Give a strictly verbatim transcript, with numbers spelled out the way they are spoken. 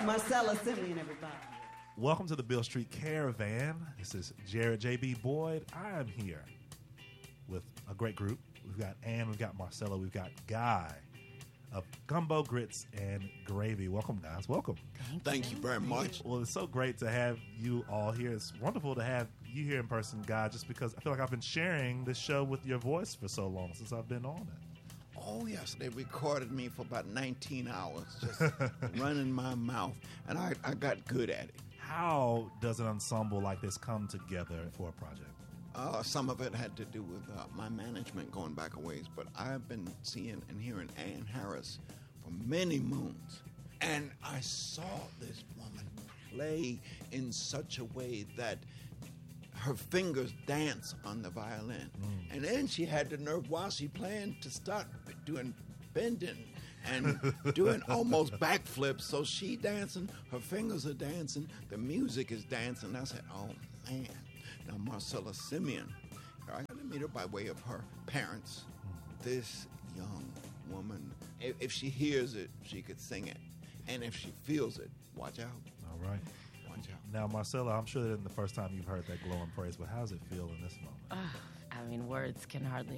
Marcella Simeon, everybody. Welcome to the Beale Street Caravan. This is Jared J B. Boyd. I am here with a great group. We've got Ann, we've got Marcella, we've got Guy of Gumbo Grits and Gravy. Welcome, guys. Welcome. Thank, Thank you. you very much. Well, it's so great to have you all here. It's wonderful to have you here in person, Guy, just because I feel like I've been sharing this show with your voice for so long since I've been on it. Oh, yes. They recorded me for about nineteen hours, just running my mouth, and I, I got good at it. How does an ensemble like this come together for a project? Uh, some of it had to do with uh, my management going back a ways, but I've been seeing and hearing Ann Harris for many moons. And I saw this woman play in such a way that her fingers dance on the violin. Mm. And then she had the nerve while she playing to start doing bending and doing almost backflips. So she dancing, her fingers are dancing, the music is dancing. I said, oh, man. Now, Marcella Simeon, I got to meet her by way of her parents. This young woman, if, if she hears it, she could sing it. And if she feels it, watch out. All right. Watch out. Now, Marcella, I'm sure that isn't the first time you've heard that glowing praise, but how does it feel in this moment? Uh, I mean, words can hardly